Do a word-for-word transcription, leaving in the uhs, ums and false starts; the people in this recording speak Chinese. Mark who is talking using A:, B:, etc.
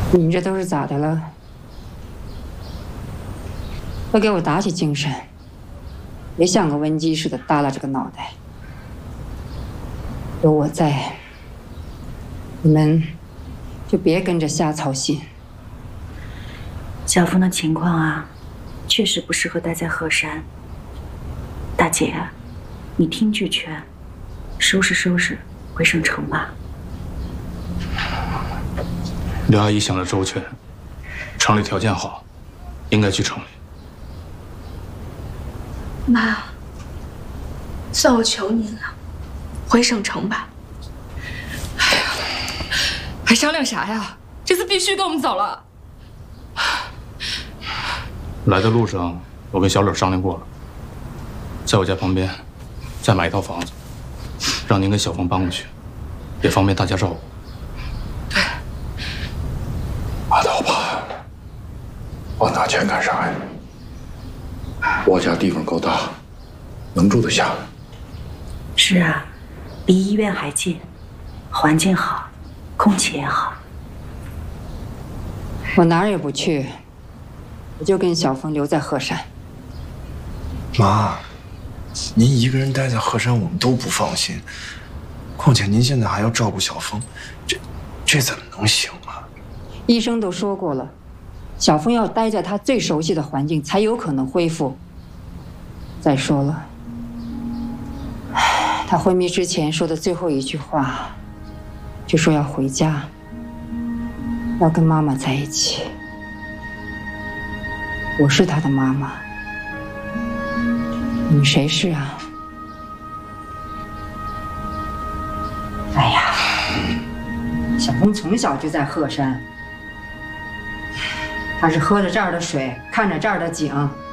A: 你们这都是咋的了？快给我打起精神，别像个瘟鸡似的耷拉着个脑袋。有我在，你们就别跟着瞎操心。
B: 小凤的情况啊，确实不适合待在鹤山。大姐，你听句劝，收拾收拾，回省城吧。
C: 刘阿姨想的周全，城里条件好，应该去城里。
D: 妈，算我求您了，回省城吧。哎呀，还商量啥呀？这次必须跟我们走了。
C: 来的路上，我跟小柳商量过了，在我家旁边再买一套房子，让您跟小凤搬过去，也方便大家照顾。
D: 对。
E: 拉倒吧，我拿钱干啥呀？我家地方够大，能住得下。
B: 是啊，离医院还近，环境好，空气也好。
A: 我哪儿也不去，我就跟小凤留在鹤山。
F: 妈，您一个人待在鹤山，我们都不放心。况且您现在还要照顾小凤，这这怎么能行啊？
A: 医生都说过了，小凤要待在她最熟悉的环境，才有可能恢复。再说了，她昏迷之前说的最后一句话，就说要回家，要跟妈妈在一起。我是她的妈妈，你们谁是啊？哎呀，小凤从小就在鹤山，她是喝着这儿的水，看着这儿的景，